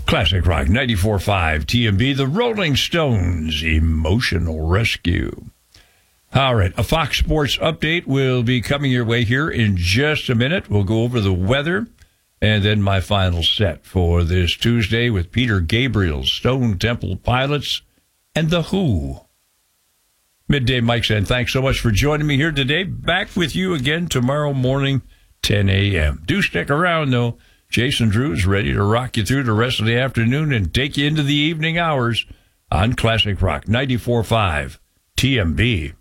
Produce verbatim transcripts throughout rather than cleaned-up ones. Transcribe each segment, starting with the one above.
Classic Rock ninety-four point five T M B, the Rolling Stones, Emotional Rescue. All right, a Fox Sports update will be coming your way here in just a minute. We'll go over the weather and then my final set for this Tuesday with Peter Gabriel's Stone Temple Pilots and The Who. Midday Mike saying thanks so much for joining me here today. Back with you again tomorrow morning, ten a.m. Do stick around, though. Jason Drew is ready to rock you through the rest of the afternoon and take you into the evening hours on Classic Rock ninety-four point five T M B.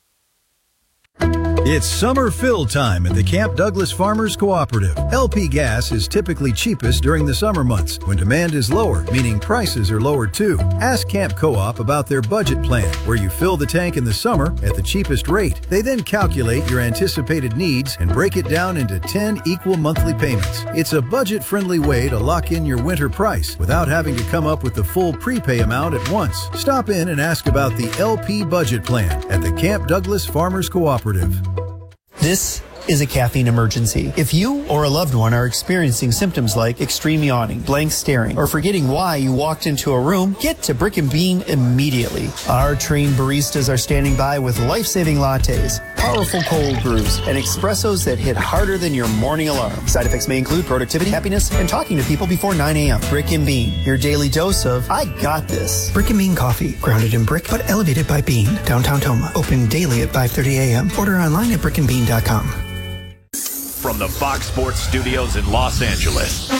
It's summer fill time at the Camp Douglas Farmers Cooperative. L P gas is typically cheapest during the summer months when demand is lower, meaning prices are lower too. Ask Camp Co-op about their budget plan, where you fill the tank in the summer at the cheapest rate. They then calculate your anticipated needs and break it down into ten equal monthly payments. It's a budget-friendly way to lock in your winter price without having to come up with the full prepay amount at once. Stop in and ask about the L P budget plan at the Camp Douglas Farmers Cooperative. This is a caffeine emergency. If you or a loved one are experiencing symptoms like extreme yawning, blank staring, or forgetting why you walked into a room, get to Brick and Bean immediately. Our trained baristas are standing by with life-saving lattes, powerful cold brews, and espressos that hit harder than your morning alarm. Side effects may include productivity, happiness, and talking to people before nine a.m. Brick and Bean, your daily dose of I got this. Brick and Bean coffee, grounded in brick but elevated by bean. Downtown Toma. Open daily at five thirty a.m. Order online at brick and bean dot com. From the Fox Sports Studios in Los Angeles,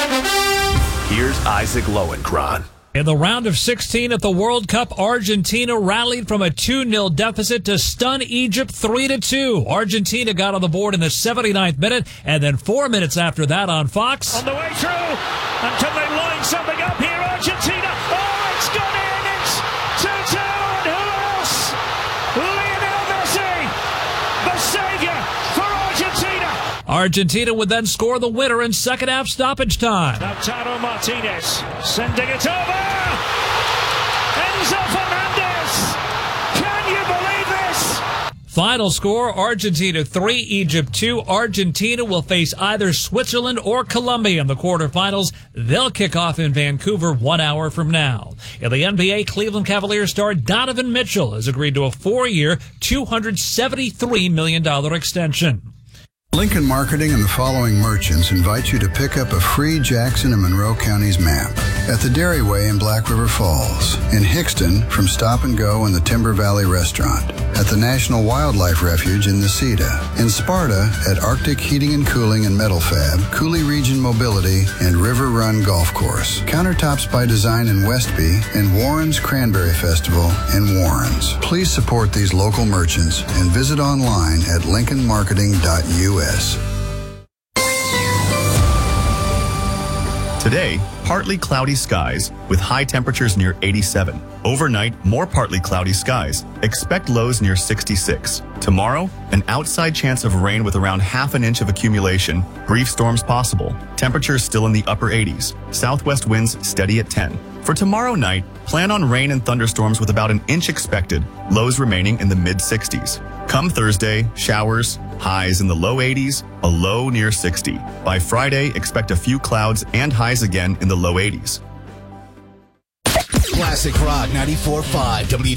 here's Isaac Lowenkron. In the round of sixteen at the World Cup, Argentina rallied from a two nil deficit to stun Egypt three to two. Argentina got on the board in the seventy-ninth minute, and then four minutes after that on Fox. On the way through, until they line something up here, Argentina. Oh, it's gone in. It's two two, and who else? Lionel Messi, the savior for Argentina. Argentina would then score the winner in second half stoppage time. Lautaro Martinez sending it over. Enzo Fernandez. Can you believe this? Final score, Argentina three, Egypt two. Argentina will face either Switzerland or Colombia in the quarterfinals. They'll kick off in Vancouver one hour from now. In the N B A, Cleveland Cavaliers star Donovan Mitchell has agreed to a four-year, two hundred seventy-three million dollars extension. Lincoln Marketing and the following merchants invite you to pick up a free Jackson and Monroe Counties map at the Dairyway in Black River Falls, in Hickston from Stop and Go and the Timber Valley Restaurant, at the National Wildlife Refuge in Necedah, in Sparta at Arctic Heating and Cooling and Metal Fab, Cooley Region Mobility, and River Run Golf Course, Countertops by Design in Westby, and Warren's Cranberry Festival in Warren's. Please support these local merchants and visit online at lincoln marketing dot U S. Today, partly cloudy skies with high temperatures near eighty-seven. Overnight, more partly cloudy skies. Expect lows near sixty-six. Tomorrow, an outside chance of rain with around half an inch of accumulation. Brief storms possible. Temperatures still in the upper eighties. Southwest winds steady at ten. For tomorrow night, plan on rain and thunderstorms with about an inch expected. Lows remaining in the mid-sixties. Come Thursday, showers, highs in the low eighties, a low near sixty. By Friday, expect a few clouds and highs again in the low eighties. Classic Rock ninety-four point five W